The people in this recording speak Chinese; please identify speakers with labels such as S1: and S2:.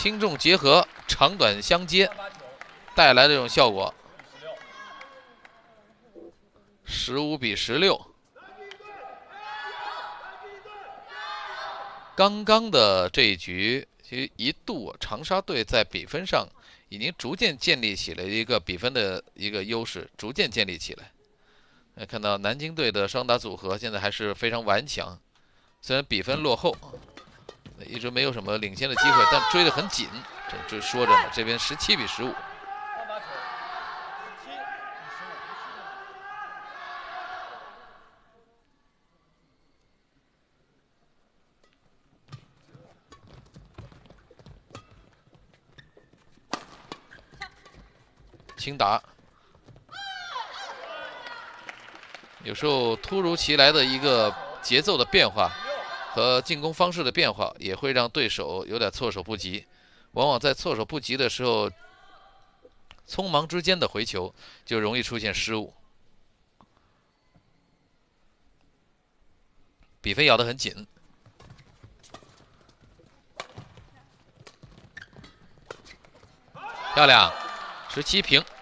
S1: 轻重结合，长短相接，带来的这种效果。15比16。刚刚的这一局，其实一度长沙队在比分上已经逐渐建立起了一个比分的一个优势，逐渐建立起来。看到南京队的双打组合现在还是非常顽强，虽然比分落后，一直没有什么领先的机会，但追得很紧。这说着呢，这边17比15。轻打，有时候突如其来的一个节奏的变化和进攻方式的变化，也会让对手有点措手不及。往往在措手不及的时候，匆忙之间的回球就容易出现失误。比分咬得很紧，漂亮，17平。